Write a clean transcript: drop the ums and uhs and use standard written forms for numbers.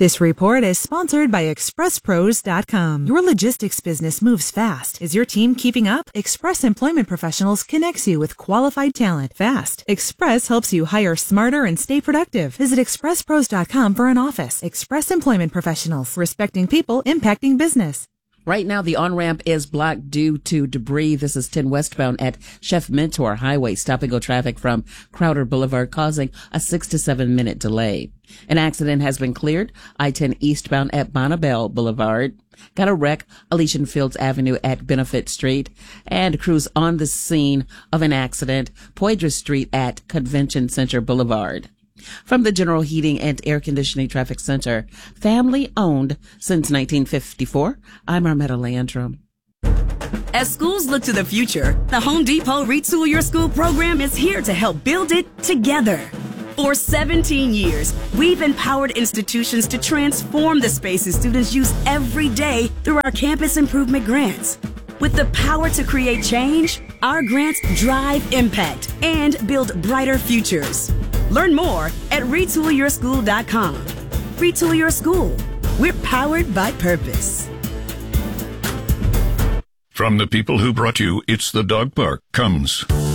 This report is sponsored by ExpressPros.com. Your logistics business moves fast. Is your team keeping up? Express Employment Professionals connects you with qualified talent fast. Express helps you hire smarter and stay productive. Visit ExpressPros.com for an office. Express Employment Professionals, respecting people, impacting business. Right now, the on-ramp is blocked due to debris. This is 10 westbound at Chef Mentor Highway. Stop-and-go traffic from Crowder Boulevard causing a 6 to 7 minute delay. An accident has been cleared. I-10 eastbound at Bonnabelle Boulevard. Got a wreck, Elysian Fields Avenue at Benefit Street. And crews on the scene of an accident, Poydras Street at Convention Center Boulevard. From the General Heating and Air Conditioning Traffic Center, family owned since 1954, I'm Armetta Landrum. As schools look to the future, the Home Depot Retool Your School program is here to help build it together. For 17 years, we've empowered institutions to transform the spaces students use every day through our campus improvement grants. With the power to create change, our grants drive impact and build brighter futures. Learn more at retoolyourschool.com. Retool Your School. We're powered by purpose. From the people who brought you It's the Dog Park comes